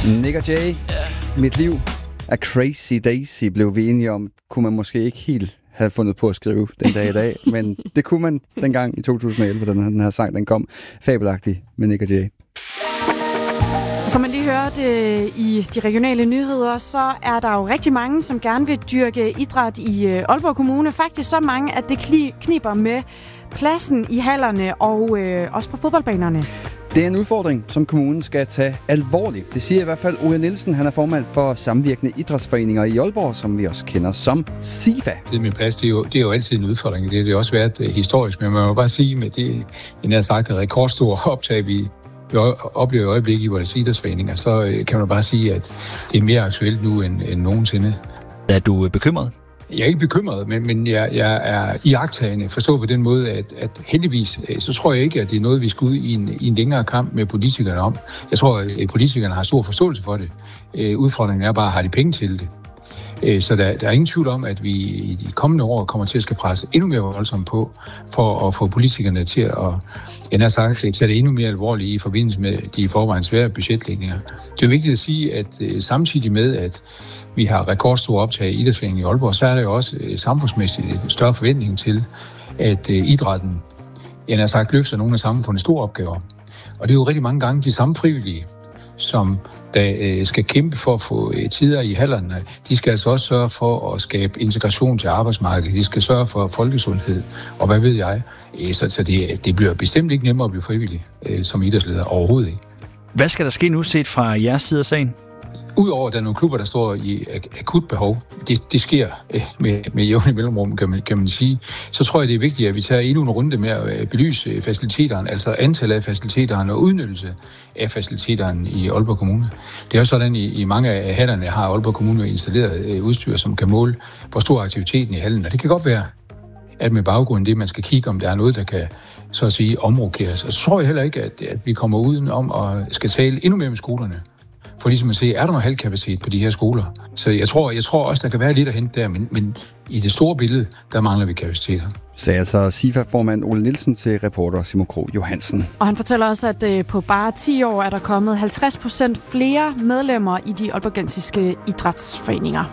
Nick og Jay, Mit liv er crazy daisy, blev vi enige om. Kunne man måske ikke helt have fundet på at skrive den dag i dag, men det kunne man dengang i 2011, da den her sang den kom. Fabelagtig med Nick og Jay. Som man lige hørte i de regionale nyheder, så er der jo rigtig mange, som gerne vil dyrke idræt i Aalborg Kommune. Faktisk så mange, at det kniber med pladsen i hallerne og også på fodboldbanerne. Det er en udfordring, som kommunen skal tage alvorligt. Det siger i hvert fald Ole Nielsen. Han er formand for Samvirkende Idrætsforeninger i Aalborg, som vi også kender som SIFA. Det med plads, det er jo altid en udfordring. Det har det også været historisk, men man må bare sige, med det, jeg har sagt, et rekordstort optag, vi oplever i øjeblikket i vores idrætsforeninger, så kan man bare sige, at det er mere aktuelt nu end nogensinde. Er du bekymret? Jeg er ikke bekymret, men jeg er iagttagende, forstået på den måde, at heldigvis, så tror jeg ikke, at det er noget, vi skal ud i en længere kamp med politikerne om. Jeg tror, at politikerne har stor forståelse for det. Udfordringen er bare, har de penge til det? Så der er ingen tvivl om, at vi i de kommende år kommer til at skal presse endnu mere voldsomt på, for at få politikerne til at tage det endnu mere alvorligt i forbindelse med de i forvejen svære budgetlægninger. Det er vigtigt at sige, at samtidig med, at vi har rekordstor optag i idrætsforeningen i Aalborg, så er der jo også samfundsmæssigt en større forventning til, at idrætten løfter nogle af samfundets store opgaver. Og det er jo rigtig mange gange de samme frivillige, som der skal kæmpe for at få tider i hallerne. De skal altså også sørge for at skabe integration til arbejdsmarkedet. De skal sørge for folkesundhed, og hvad ved jeg. Så det bliver bestemt ikke nemmere at blive frivillig som idrætsleder overhovedet ikke. Hvad skal der ske nu set fra jeres side af sagen? Udover at der er nogle klubber, der står i akut behov, det sker med jævnlig mellemrum, kan man sige, så tror jeg, det er vigtigt, at vi tager endnu en runde med at belyse faciliteterne, altså antallet af faciliteterne og udnyttelse af faciliteterne i Aalborg Kommune. Det er også sådan, i mange af hallerne har Aalborg Kommune installeret udstyr, som kan måle, hvor stor aktiviteten i hallen. Og det kan godt være, at med baggrund det, man skal kigge, om der er noget, der kan så at sige omrokeres. Og så tror jeg heller ikke, at vi kommer uden om at skal tale endnu mere med skolerne. For ligesom at se, er der noget halvkapacitet på de her skoler? Så jeg tror også, der kan være lidt at hente der, men i det store billede, der mangler vi kapaciteter. Sagde altså SIFA-formand Ole Nielsen til reporter Simon Krog Johansen. Og han fortæller også, at på bare 10 år er der kommet 50% flere medlemmer i de aalborgensiske idrætsforeninger.